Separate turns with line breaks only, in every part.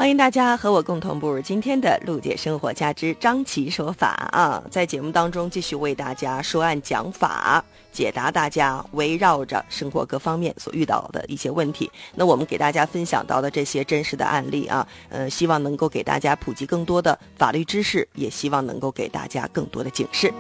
欢迎大家和我共同步入今天的陆姐生活家之张琪说法啊，在节目当中继续为大家说案讲法，解答大家围绕着生活各方面所遇到的一些问题。那我们给大家分享到的这些真实的案例啊，希望能够给大家普及更多的法律知识，也希望能够给大家更多的警示。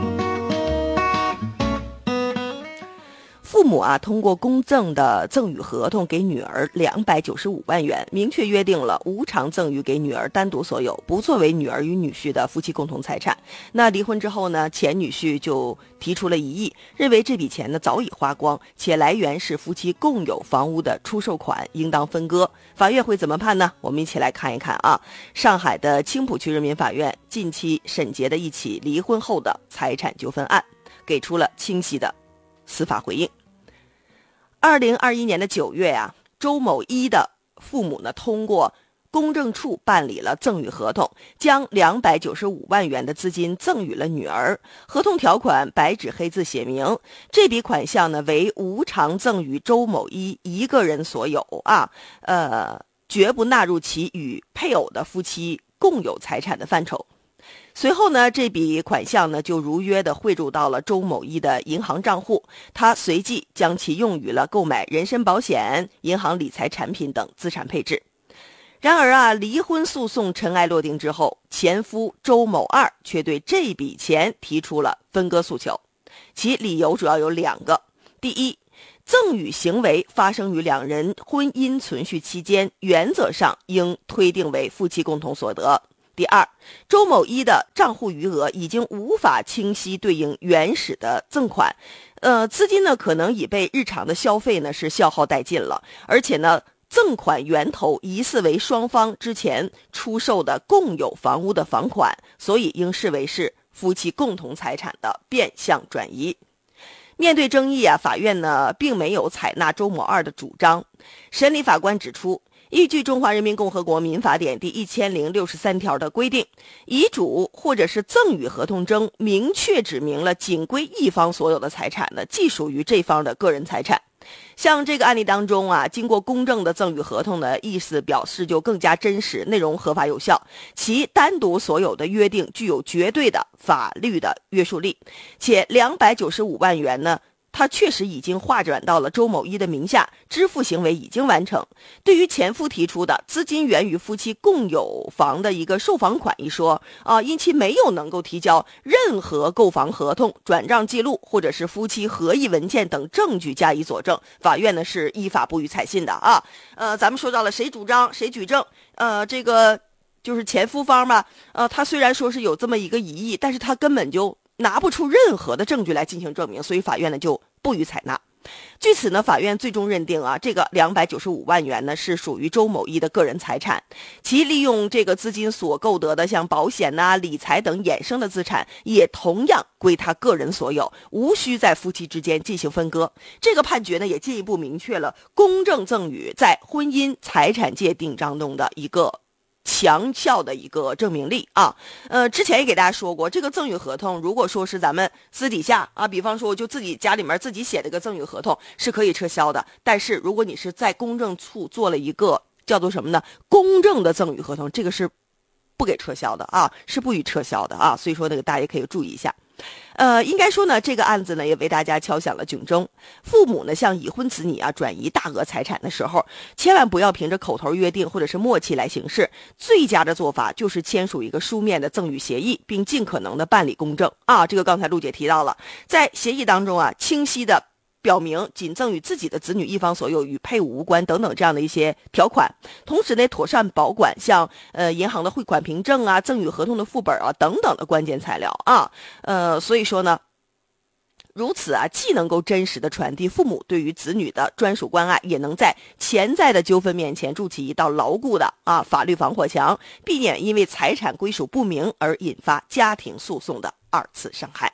父母啊，通过公证的赠与合同给女儿295万元，明确约定了无偿赠与给女儿单独所有，不作为女儿与女婿的夫妻共同财产。那离婚之后呢，前女婿就提出了异议，认为这笔钱呢早已花光，且来源是夫妻共有房屋的出售款，应当分割。法院会怎么判呢？我们一起来看一看啊。上海的青浦区人民法院近期审结的一起离婚后的财产纠纷案，给出了清晰的司法回应。2021年的9月啊，周某一的父母呢，通过公证处办理了赠与合同，将295万元的资金赠与了女儿。合同条款白纸黑字写明，这笔款项呢为无偿赠与周某一个人所有啊，绝不纳入其与配偶的夫妻共有财产的范畴。随后呢，这笔款项呢就如约的汇入到了周某一的银行账户，他随即将其用于了购买人身保险、银行理财产品等资产配置。然而啊，离婚诉讼尘埃落定之后，前夫周某二却对这笔钱提出了分割诉求，其理由主要有2个。第一，赠与行为发生于两人婚姻存续期间，原则上应推定为夫妻共同所得。第二，周某一的账户余额已经无法清晰对应原始的赠款，资金呢可能已被日常的消费呢是消耗殆尽了，而且呢赠款源头疑似为双方之前出售的共有房屋的房款，所以应视为是夫妻共同财产的变相转移。面对争议啊，法院呢并没有采纳周某二的主张。审理法官指出，依据《中华人民共和国民法典》第1063条的规定，遗嘱或者是赠与合同中明确指明了仅归一方所有的财产呢，既属于这方的个人财产。像这个案例当中啊，经过公证的赠与合同的意思表示就更加真实，内容合法有效，其单独所有的约定具有绝对的法律的约束力，且295万元呢，他确实已经划转到了周某一的名下，支付行为已经完成。对于前夫提出的资金源于夫妻共有房的一个售房款一说因其没有能够提交任何购房合同、转账记录或者是夫妻合议文件等证据加以佐证，法院呢是依法不予采信的啊。咱们说到了谁主张谁举证，这个就是前夫方吧，他虽然说是有这么一个疑义，但是他根本就拿不出任何的证据来进行证明，所以法院呢就不予采纳。据此呢，法院最终认定啊，这个295万元呢是属于周某一的个人财产，其利用这个资金所购得的像保险理财等衍生的资产，也同样归他个人所有，无需在夫妻之间进行分割。这个判决呢，也进一步明确了公证赠与在婚姻财产界定当中的一个强效的一个证明力啊。之前也给大家说过，这个赠与合同如果说是咱们私底下啊，比方说我就自己家里面自己写的个赠与合同是可以撤销的，但是如果你是在公证处做了一个叫做什么呢，公证的赠与合同，这个是不给撤销的啊，是不予撤销的啊，所以说那个大家也可以注意一下。应该说呢，这个案子呢也为大家敲响了警钟。父母呢向已婚子女转移大额财产的时候，千万不要凭着口头约定或者是默契来行事，最佳的做法就是签署一个书面的赠与协议，并尽可能的办理公证啊。这个刚才陆姐提到了，在协议当中清晰的表明仅赠与自己的子女一方所有，与配偶无关等等这样的一些条款，同时呢妥善保管像银行的汇款凭证赠与合同的副本等等的关键材料所以说呢，如此既能够真实的传递父母对于子女的专属关爱，也能在潜在的纠纷面前筑起一道牢固的法律防火墙，避免因为财产归属不明而引发家庭诉讼的2次伤害。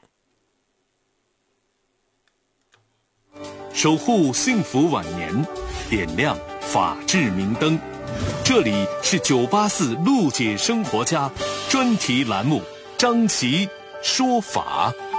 守护幸福晚年，点亮法治明灯。这里是984陆姐生活家专题栏目，张琪说法。